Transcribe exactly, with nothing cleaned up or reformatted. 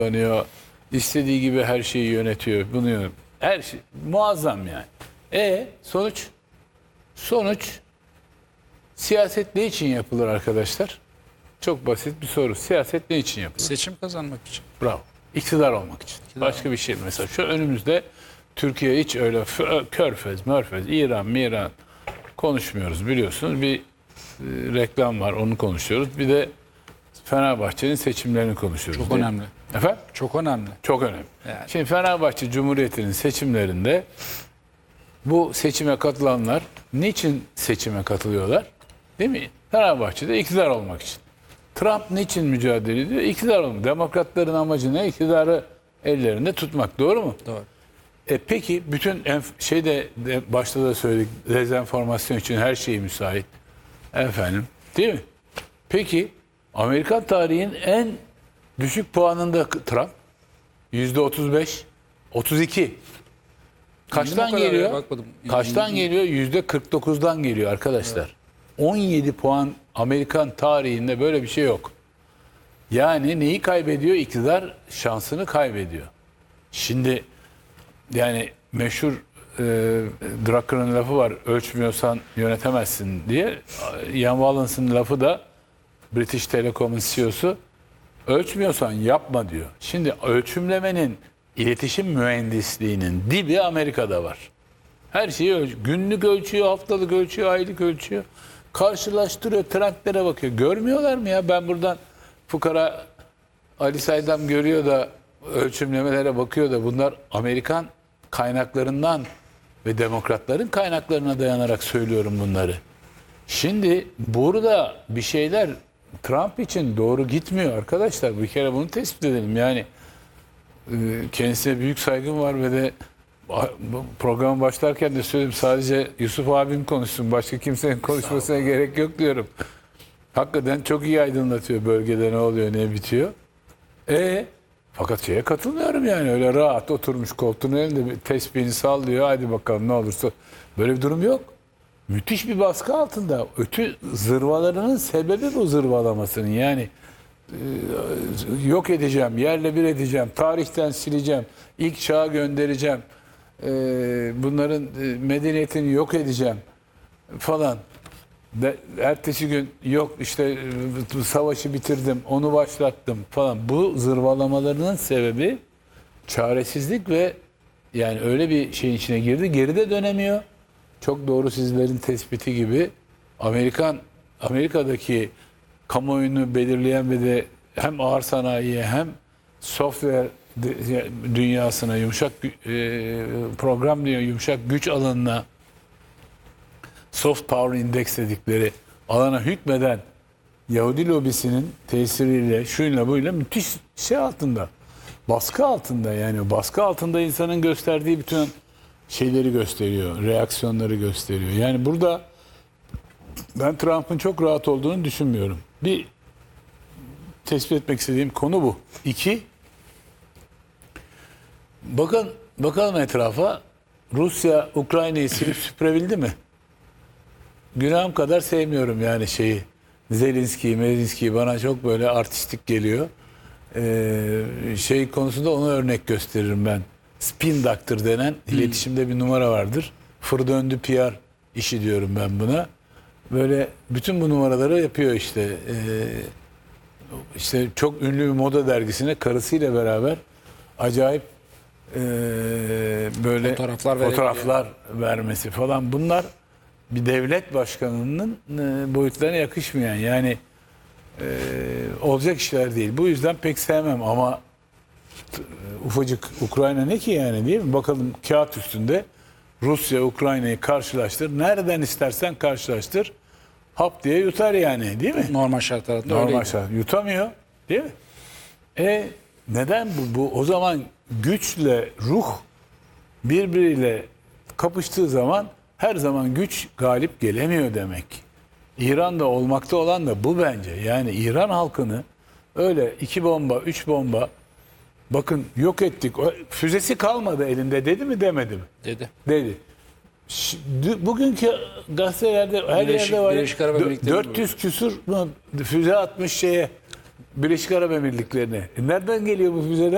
kullanıyor. İstediği gibi her şeyi yönetiyor. Bunu her şey muazzam yani. E sonuç sonuç siyaset ne için yapılır arkadaşlar? Çok basit bir soru. Siyaset ne için yapılır? Seçim kazanmak için. Bravo. İktidar olmak için. İktidar Başka olmak. Bir şey. Mesela şu önümüzde Türkiye hiç öyle Körfez, Mörfez, İran, Miran konuşmuyoruz biliyorsunuz. Bir e, reklam var, onu konuşuyoruz. Bir de Fenerbahçe'nin seçimlerini konuşuyoruz. Çok önemli. Efendim? Çok önemli. Çok önemli. Yani. Şimdi Fenerbahçe Cumhuriyeti'nin seçimlerinde bu seçime katılanlar niçin seçime katılıyorlar? Değil mi? Fenerbahçe'de iktidar olmak için. Trump niçin mücadele ediyor? İktidar olmak. Demokratların amacı ne? İktidarı ellerinde tutmak. Doğru mu? Doğru. E peki bütün enf- şeyde de başta da söyledik, dezenformasyon için her şey müsait. Efendim, değil mi? Peki Amerikan tarihinin en düşük puanında Trump yüzde otuz beş, otuz iki. Kaçtan geliyor? Bakmadım. Kaçtan geliyor? Yüzde kırk dokuzdan geliyor arkadaşlar. Evet. on yedi puan Amerikan tarihinde böyle bir şey yok. Yani neyi kaybediyor? İktidar şansını kaybediyor. Şimdi yani meşhur e, Drucker'ın lafı var. Ölçmüyorsan yönetemezsin diye. Ian Wallace'ın lafı da British Telecom'un C E O'su ölçmüyorsan yapma diyor. Şimdi ölçümlemenin, iletişim mühendisliğinin dibi Amerika'da var. Her şeyi ölç günlük ölçüyor, haftalık ölçüyor, aylık ölçüyor. Karşılaştırıyor, trendlere bakıyor. Görmüyorlar mı ya? Ben buradan fukara Ali Saydam görüyor da ölçümlemelere bakıyor da bunlar Amerikan kaynaklarından ve demokratların kaynaklarına dayanarak söylüyorum bunları. Şimdi burada bir şeyler Trump için doğru gitmiyor arkadaşlar. Bir kere bunu tespit edelim. Yani kendisine büyük saygım var ve de program başlarken de söyledim, sadece Yusuf abim konuşsun, başka kimsenin konuşmasına gerek yok diyorum. Hakikaten çok iyi aydınlatıyor bölgede ne oluyor, ne bitiyor. E fakat şeye katılmıyorum yani, öyle rahat oturmuş koltuğun elinde tesbihini sallıyor, hadi bakalım ne olursa. Böyle bir durum yok. Müthiş bir baskı altında. Ötü zırvalarının sebebi bu zırvalamasının. Yani e, yok edeceğim, yerle bir edeceğim, tarihten sileceğim, ilk çağa göndereceğim, e, bunların e, medeniyetini yok edeceğim falan. De, ertesi gün yok işte e, savaşı bitirdim, onu başlattım falan. Bu zırvalamalarının sebebi çaresizlik ve yani öyle bir şeyin içine girdi, geride dönemiyor. Çok doğru sizlerin tespiti gibi Amerikan Amerika'daki kamuoyunu belirleyen ve de hem ağır sanayiye hem software dünyasına, yumuşak program diyor, yumuşak güç alanına, soft power index dedikleri alana hükmeden Yahudi lobisinin tesiriyle şuyla buyla müthiş şey altında, baskı altında, yani baskı altında insanın gösterdiği bütün şeyleri gösteriyor, reaksiyonları gösteriyor. Yani burada ben Trump'ın çok rahat olduğunu düşünmüyorum. Bir tespit etmek istediğim konu bu. İki, bakın bakalım etrafa, Rusya Ukrayna'yı silip süpürebildi mi? Günahım kadar sevmiyorum yani şeyi. Zelenski'yi, Mezinski'yi bana çok böyle artistik geliyor. Ee, şey konusunda ona örnek gösteririm ben. Spin doctor denen hmm. iletişimde bir numara vardır. Fır döndü P R işi diyorum ben buna. Böyle bütün bu numaraları yapıyor işte. Ee, işte çok ünlü bir moda dergisine karısıyla beraber acayip e, böyle fotoğraflar, fotoğraflar vermesi falan. Bunlar bir devlet başkanının e, boyutlarına yakışmayan, yani e, olacak işler değil. Bu yüzden pek sevmem ama ufacık Ukrayna ne ki yani, değil mi? Bakalım kağıt üstünde Rusya Ukrayna'yı karşılaştır. Nereden istersen karşılaştır. Hap diye yutar yani, değil mi? Normal şartlarda Normal şart. Yutamıyor, değil mi? E neden bu? Bu o zaman güçle ruh birbiriyle kapıştığı zaman her zaman güç galip gelemiyor demek. İran'da olmakta olan da bu bence. Yani İran halkını öyle iki bomba, üç bomba, bakın yok ettik, füzesi kalmadı elinde dedi mi, demedi mi? Dedi. Dedi. Şimdi, bugünkü gazetelerde her Birleşik, yerde var. Birleşik Arap Emirlikleri dört yüz küsur füze atmış şeye, Birleşik Arap Emirlikleri'ne. E nereden geliyor bu füzeler?